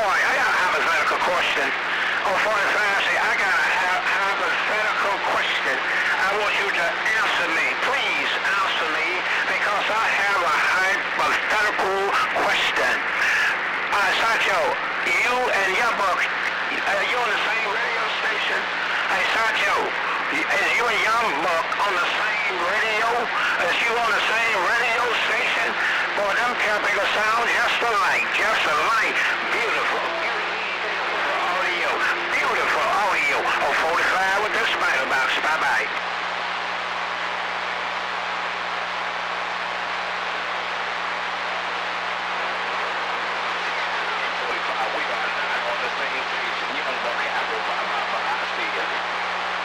boy, I got a hypothetical question. Oh, 45, say, I got a hypothetical question. I want you to answer me. Please answer me, because I have a hypothetical question. Sancho, you and Youngbuck, you on the same radio station? Hey, Sancho, is you and Youngbuck on the same radio? Is you on the same radio station? Boy, them people sound just alike, just alike. Beautiful. Audio. Beautiful audio. Oh, 45 with the spider box. Bye-bye.